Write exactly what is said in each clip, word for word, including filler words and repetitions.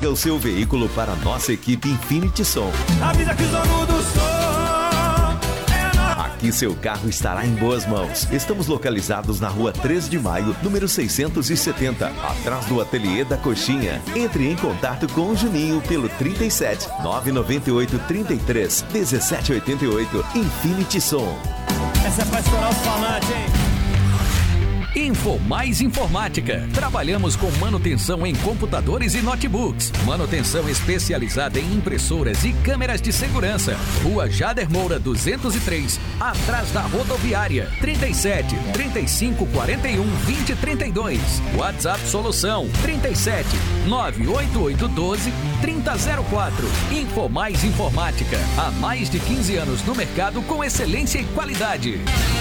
Traga o seu veículo para a nossa equipe Infinity Som. Avisa que o dono do som é nós. Aqui seu carro estará em boas mãos. Estamos localizados na rua três de maio, número seiscentos e setenta, atrás do ateliê da Coxinha. Entre em contato com o Juninho pelo trinta e sete, nove nove oito, trinta e três, dezessete oitenta e oito. Infinity Som. Essa é pra estourar os falantes, hein? Info Mais Informática. Trabalhamos com manutenção em computadores e notebooks. Manutenção especializada em impressoras e câmeras de segurança. Rua Jader Moura duzentos e três, atrás da rodoviária. trinta e sete, trinta e cinco, quarenta e um, vinte, trinta e dois. WhatsApp Solução trinta e sete, nove oito oito um dois, trinta zero quatro. Info Mais Informática. Há mais de quinze anos no mercado com excelência e qualidade.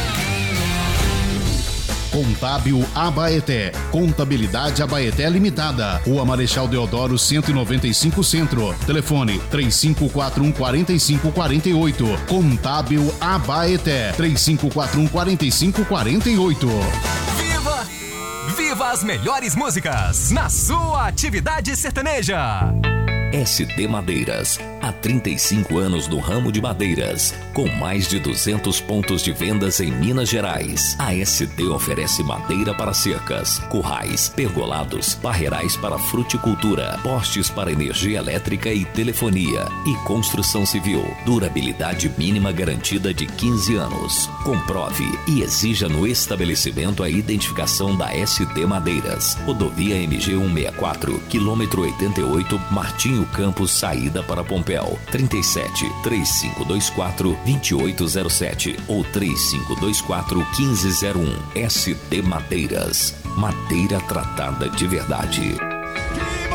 Contábil Abaeté. Contabilidade Abaeté Limitada. Rua Marechal Deodoro cento e noventa e cinco Centro. Telefone três cinco quatro um, quatro cinco quatro oito. Contábil Abaeté. três cinco quatro um, quatro cinco quatro oito. Viva! Viva as melhores músicas na sua atividade sertaneja. S D Madeiras, há trinta e cinco anos no ramo de madeiras, com mais de duzentos pontos de vendas em Minas Gerais. A S D oferece madeira para cercas, currais, pergolados, barreirais para fruticultura, postes para energia elétrica e telefonia e construção civil. Durabilidade mínima garantida de quinze anos. Comprove e exija no estabelecimento a identificação da S D Madeiras. Rodovia M G cento e sessenta e quatro, quilômetro oitenta e oito, Martinho Campos, saída para Pompéu. trinta e sete, três cinco dois quatro, dois oito zero sete ou três cinco dois quatro, um cinco zero um. S D Madeiras. Madeira tratada de verdade.